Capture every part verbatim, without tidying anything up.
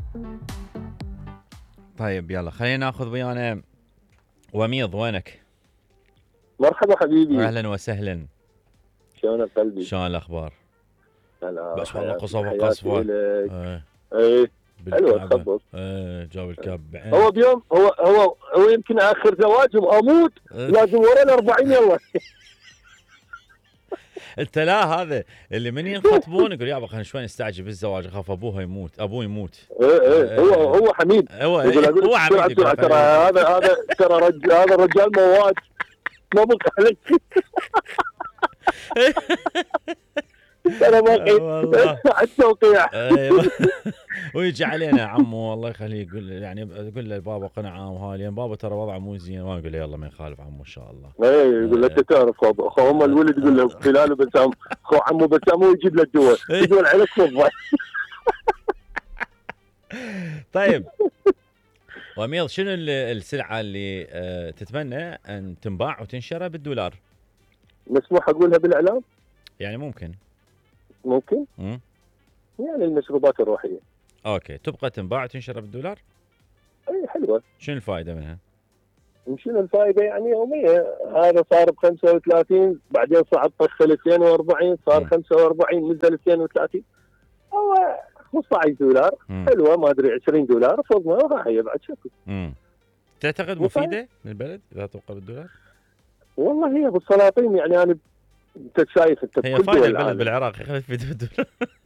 طيب يلا خلينا ناخذ ويانا وميض. وينك؟ مرحبا حبيبي. اهلا وسهلا. شلونك قلبي؟ شلون الاخبار؟ هلا بس والله حياتي قصبه حياتي قصفه. إلك. ايه ايه حلوة بالكعبه. تخبص. ايه جاب الكعب بعين. هو بيوم هو هو هو يمكن اخر زواجهم اموت إيه. لازم ورا الأربعين يلا. انت لا هذا اللي من ينخطبون يقول يابا خلينا شوي نستعجل بالزواج اخاف ابوها يموت ابوه يموت. ايه ايه هو إيه. هو حميد. هو يقول اقول هو لك بسرعه عميد يقول بسرعه ترى خليه. هذا هذا ترى رجال هذا الرجال مواد ما بقى عليك. انا باقي والله على التوقيع. ايوه. ويجي علينا عمو الله يخليه يقول يعني يقول له بابا قنعه وهالي بابا ترى وضعه مو زين ما يقول له يلا ما يخالف عمو ان شاء الله. ايه يقول له انت تعرف خو ام الولد يقول له بلال وبسام خو عمو بسام هو يجيب له الدواء يقول عليك فضه. طيب وميض شنو السلعه اللي أه تتمنى ان تنباع وتنشرى بالدولار؟ مسموح اقولها بالاعلام؟ يعني ممكن ممكن مم. يعني المشروبات الروحيه. اوكي تبقى تنباع وتنشرى بالدولار؟ اي حلوه. شنو الفائده منها؟ شنو الفائده يعني يوميه. هذا صار ب خمسة وثلاثين بعدين صعد طخ اثنين وأربعين صار خمسة وأربعين نزل اثنين وثلاثين هو خمسة عشر دولار. مم. حلوه ما ادري عشرين دولار فوق ما راح هي بعد شكل. امم تعتقد مفيده للبلد اذا تبقى بالدولار؟ والله هي بالسلاطين يعني انا انت شايف انت هي بكل فائده دول البلد العالم. بالعراق خلت تفيد بالدولار.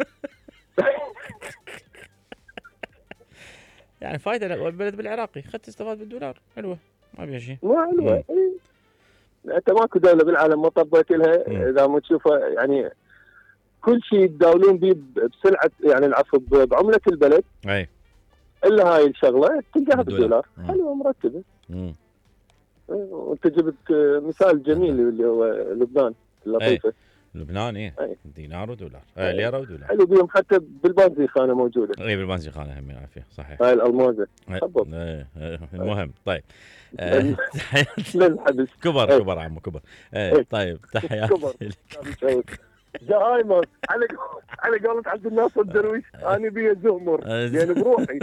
يعني فائده البلد بالعراقي خلت تستفاد بالدولار حلوه ما بيها شيء. مو حلوه. انت ماكو دوله بالعالم ما طبقت لها. مم. اذا ما تشوفها يعني كل شيء يتداولون به بسلعه يعني العفو بعمله البلد اي الا هاي الشغله تلقاها بالدولار. بالدولار. حلوه مرتبه. امم وانت جبت مثال جميل اللي هو لبنان اللطيفه. لبنان ايه أي. دينار ودولار آه ليره ودولار. حلو بيهم حتى بالبنزيخانه موجوده. اي بالبنزيخانه هم عافيه صحيح. هاي الالموزه ايه ايه المهم طيب لن تحياتي ننحبس. كبر أي. كبر عمو كبر. ايه طيب تحياتي لك. دائما على على قولة عبد الناصر الدرويش انا بي زهمر يعني بروحي.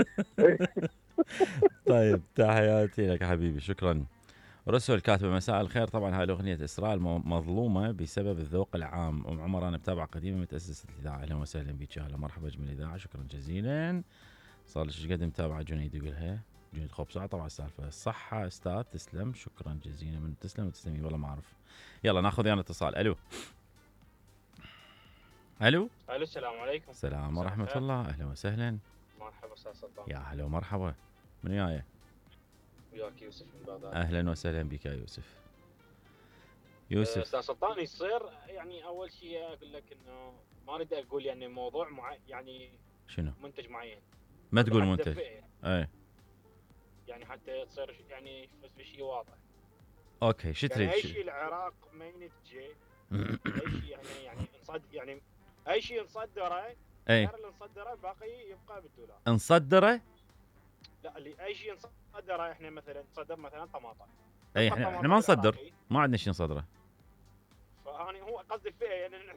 طيب تحياتي لك حبيبي شكرا. رسل كاتبه مساء الخير طبعا هاي الاغنيه اسراء مظلومه بسبب الذوق العام. ام عمر انا متابعه قديمه متاسسه الاذاعه. اهلا وسهلا بك. اهلا مرحبا اجمل الاذاعه شكرا جزيلا. صار لك ايش قد متابعه جنيد يقولها جنيد خبصه طبعا السالفه الصحه استاذ تسلم شكرا جزيلا من تسلم وتسلمي والله ما اعرف. يلا ناخذ يانا اتصال. الو الو الو السلام عليكم. السلام ورحمه الله. اهلا وسهلا. مرحبا استاذ سلطان. يا هلا ومرحبا. من وياي؟ وياك يوسف من بغداد. اهلا وسهلا بك يا يوسف. يوسف استاذ سلطان يصير يعني اول شيء اقول لك انه ما اريد اقول يعني موضوع معين يعني شنو منتج معين ما تقول منتج اي يعني حتى تصير يعني في شيء واضح. اوكي شو تريد؟ يعني اي شيء العراق ما ينتجه اي شيء يعني يعني نصدر يعني اي شيء نصدره اي غير اللي نصدره الباقي يبقى بالدولار. نصدره؟ لا اللي اي شيء نصدره احنا مثلا نصدر مثلا طماطم. اي احنا احنا ما نصدر ما عندنا شيء نصدره. فاني هو قصدي الفئه يعني